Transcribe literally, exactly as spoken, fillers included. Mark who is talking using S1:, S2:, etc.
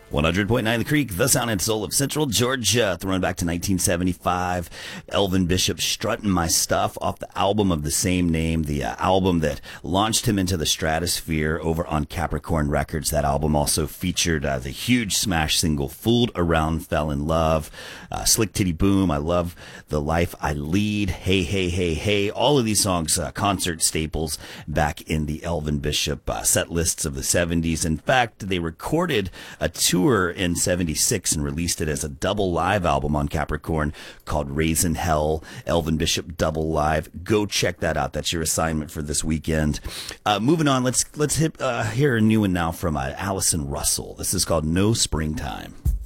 S1: one hundred point nine The Creek, the sound and soul of Central Georgia. Throwing back to nineteen seventy-five, Elvin Bishop, Strutting My Stuff, off the album of the same name, the uh, album that launched him into the stratosphere over on Capricorn Records. That album also featured uh, the huge smash single Fooled Around, Fell in Love, uh, Slick Titty Boom, I Love the Life I Lead, Hey, Hey, Hey, Hey. All of these songs, uh, concert staples back in the Elvin Bishop uh, set lists of the seventies. In fact, they recorded a tour in seventy-six and released it as a double live album on Capricorn called Raisin Hell, Elvin Bishop Double Live. Go check that out. That's your assignment for this weekend. Uh, moving on, let's let's hit, uh, hear a new one now from uh, Allison Russell. This is called No Springtime.